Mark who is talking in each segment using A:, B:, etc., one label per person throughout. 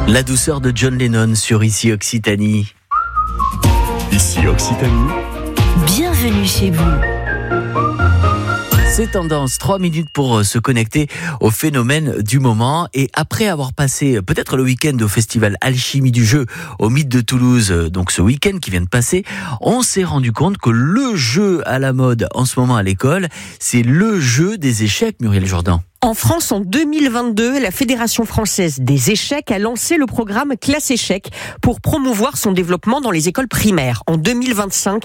A: La douceur de John Lennon sur Ici Occitanie.
B: Ici Occitanie.
C: Bienvenue chez vous.
A: C'est tendance, 3 minutes pour se connecter au phénomène du moment. Et après avoir passé peut-être le week-end au festival Alchimie du jeu au Mythe de Toulouse, donc ce week-end qui vient de passer, on s'est rendu compte que le jeu à la mode en ce moment à l'école, c'est le jeu des échecs, Muriel Jourdan.
C: En France, en 2022, la Fédération française des échecs a lancé le programme Classe Échecs pour promouvoir son développement dans les écoles primaires. En 2025,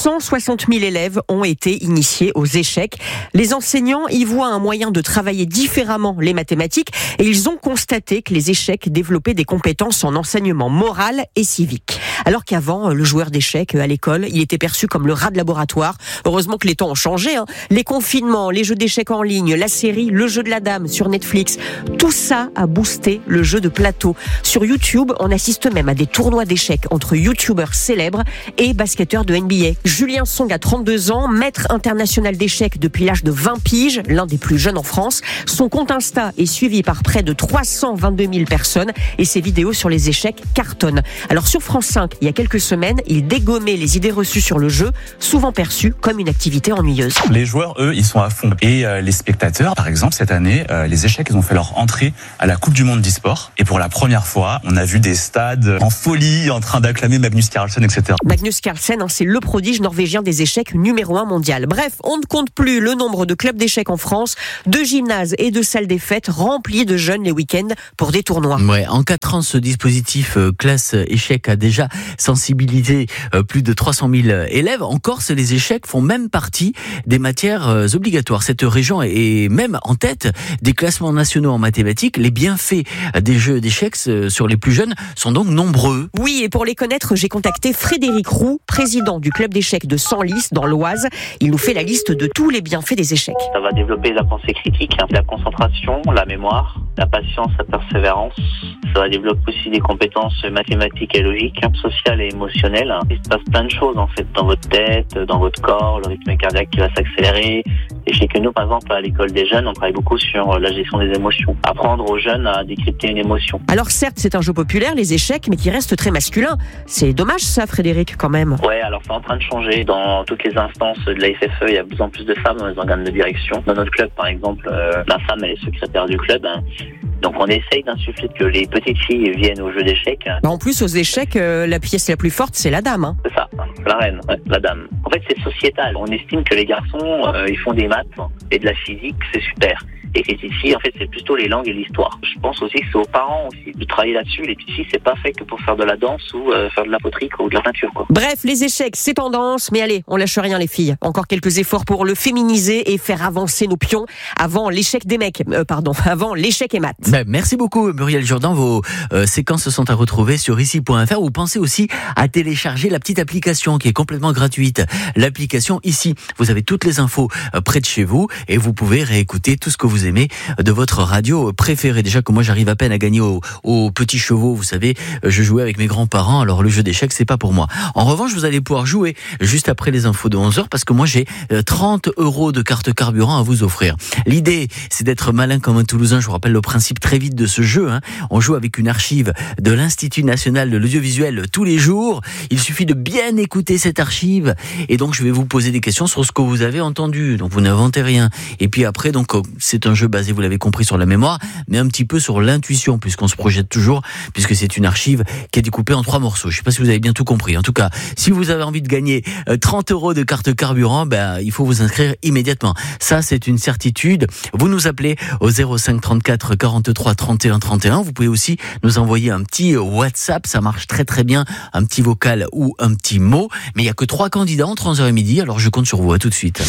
C: 160 000 élèves ont été initiés aux échecs. Les enseignants y voient un moyen de travailler différemment les mathématiques et ils ont constaté que les échecs développaient des compétences en enseignement moral et civique. Alors qu'avant, le joueur d'échecs à l'école, il était perçu comme le rat de laboratoire. Heureusement que les temps ont changé. Les confinements, les jeux d'échecs en ligne, la série Le Jeu de la Dame sur Netflix, tout ça a boosté le jeu de plateau. Sur YouTube, on assiste même à des tournois d'échecs entre youtubeurs célèbres et basketteurs de NBA. Julien Song a 32 ans, maître international d'échecs depuis l'âge de 20 piges, l'un des plus jeunes en France. Son compte Insta est suivi par près de 322 000 personnes et ses vidéos sur les échecs cartonnent. Alors sur France 5, il y a quelques semaines, il dégommait les idées reçues sur le jeu, souvent perçues comme une activité ennuyeuse.
D: Les joueurs, eux, ils sont à fond. Et les spectateurs, par exemple, cette année, les échecs, ils ont fait leur entrée à la Coupe du Monde d'e-sport. Et pour la première fois, on a vu des stades en folie, en train d'acclamer Magnus Carlsen, etc.
C: Magnus Carlsen, c'est le prodige norvégien des échecs numéro 1 mondial. Bref, on ne compte plus le nombre de clubs d'échecs en France, de gymnases et de salles des fêtes remplies de jeunes les week-ends pour des tournois.
A: Ouais, en 4 ans, ce dispositif classe échecs a déjà sensibilisé plus de 300 000 élèves. En Corse, les échecs font même partie des matières obligatoires. Cette région est même en tête des classements nationaux en mathématiques. Les bienfaits des jeux d'échecs sur les plus jeunes sont donc nombreux.
C: Oui, et pour les connaître, j'ai contacté Frédéric Roux, président du club d'échecs de Senlis, dans l'Oise. Il nous fait la liste de tous les bienfaits des échecs.
E: Ça va développer la pensée critique, la concentration, la mémoire, la patience, la persévérance. Ça va développer aussi des compétences mathématiques et logiques, sociales et émotionnelles. Il se passe plein de choses en fait dans votre tête, dans votre corps, le rythme cardiaque qui va s'accélérer. Et chez nous, par exemple, à l'école des jeunes, on travaille beaucoup sur la gestion des émotions. Apprendre aux jeunes à décrypter une émotion.
C: Alors certes, c'est un jeu populaire, les échecs, mais qui reste très masculin. C'est dommage ça, Frédéric, quand même.
E: Ouais, alors c'est en train de changer. Dans toutes les instances de la FFE, il y a de plus en plus de femmes dans les organes de direction. Dans notre club, par exemple, la femme, elle est secrétaire du club. Donc on essaye d'insuffler que les petites filles viennent aux jeux d'échecs.
C: En plus, aux échecs, la pièce la plus forte, c'est la dame.
E: C'est ça, la reine, ouais, la dame. En fait, c'est sociétal. On estime que les garçons, ils font des maths et de la physique, c'est super. Et que les petites filles, en fait, c'est plutôt les langues et l'histoire. Je pense aussi que c'est aux parents aussi de travailler là-dessus. Les petites filles, c'est pas fait que pour faire de la danse ou faire de la poterie ou de la peinture, quoi.
C: Bref, les échecs, c'est tendance. Mais allez, on lâche rien, les filles. Encore quelques efforts pour le féminiser et faire avancer nos pions avant l'échec des mecs. Avant l'échec et maths.
A: Merci beaucoup, Muriel Jourdan. Vos séquences sont à retrouver sur ici.fr. Vous pensez aussi à télécharger la petite application qui est complètement gratuite. L'application Ici. Vous avez toutes les infos près de chez vous et vous pouvez réécouter tout ce que vous aimez de votre radio préférée. Déjà que moi j'arrive à peine à gagner aux petits chevaux, vous savez, je jouais avec mes grands-parents, alors le jeu d'échecs c'est pas pour moi. En revanche, vous allez pouvoir jouer juste après les infos de 11h parce que moi j'ai 30 € de carte carburant à vous offrir. L'idée c'est d'être malin comme un Toulousain. Je vous rappelle le principe très vite de ce jeu. On joue avec une archive de l'Institut National de l'Audiovisuel tous les jours. Il suffit de bien écouter cette archive et donc je vais vous poser des questions sur ce que vous avez entendu. Donc vous n'inventez rien. Et puis après, donc c'est un jeu basé, vous l'avez compris, sur la mémoire, mais un petit peu sur l'intuition, puisqu'on se projette toujours, puisque c'est une archive qui est découpée en 3 morceaux. Je ne sais pas si vous avez bien tout compris. En tout cas, si vous avez envie de gagner 30 € de carte carburant, il faut vous inscrire immédiatement. Ça, c'est une certitude. Vous nous appelez au 05 34 43 31 31. Vous pouvez aussi nous envoyer un petit WhatsApp. Ça marche très très bien. Un petit vocal ou un petit mot. Mais il n'y a que 3 candidats entre 11h et midi. Alors je compte sur vous. À tout de suite.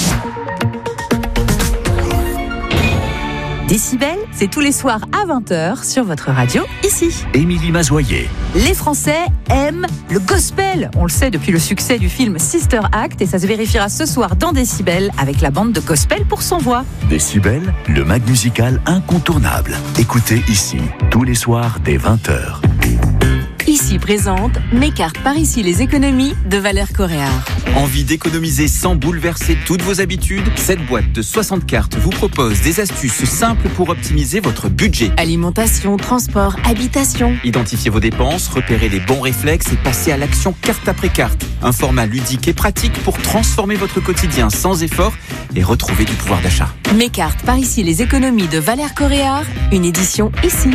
F: Décibel, c'est tous les soirs à 20h sur votre radio, ici.
B: Émilie Mazoyer.
F: Les Français aiment le gospel. On le sait depuis le succès du film Sister Act et ça se vérifiera ce soir dans Décibel avec la bande de gospel pour son voix.
B: Décibel, le mag musical incontournable. Écoutez Ici, tous les soirs dès 20h.
F: Ici.
G: Ici présente mes cartes par ici les économies de Valère Coréard.
H: Envie d'économiser sans bouleverser toutes vos habitudes? Cette boîte de 60 cartes vous propose des astuces simples pour optimiser votre budget.
G: Alimentation, transport, habitation.
H: Identifiez vos dépenses, repérez les bons réflexes et passez à l'action carte après carte. Un format ludique et pratique pour transformer votre quotidien sans effort et retrouver du pouvoir d'achat.
G: Mes cartes par ici les économies de Valère Coréard, une édition ici.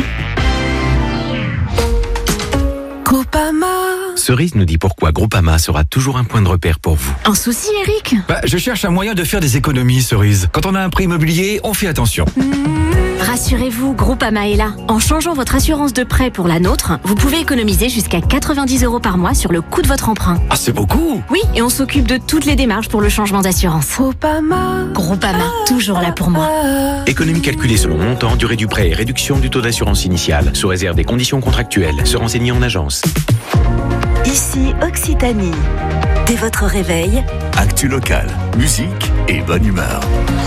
G: Groupama.
I: Cerise nous dit pourquoi Groupama sera toujours un point de repère pour vous.
J: Un souci, Eric?
K: Je cherche un moyen de faire des économies, Cerise. Quand on a un prêt immobilier, on fait attention.
J: Rassurez-vous, Groupama est là. En changeant votre assurance de prêt pour la nôtre, vous pouvez économiser jusqu'à 90 € par mois sur le coût de votre emprunt.
K: Ah, c'est beaucoup!
J: Oui, et on s'occupe de toutes les démarches pour le changement d'assurance. Groupama, toujours là pour moi.
I: Économie calculée selon montant, durée du prêt et réduction du taux d'assurance initiale, sous réserve des conditions contractuelles. Se renseigner en agence.
G: Ici Occitanie. Dès votre réveil,
B: Actu locale, musique et bonne humeur.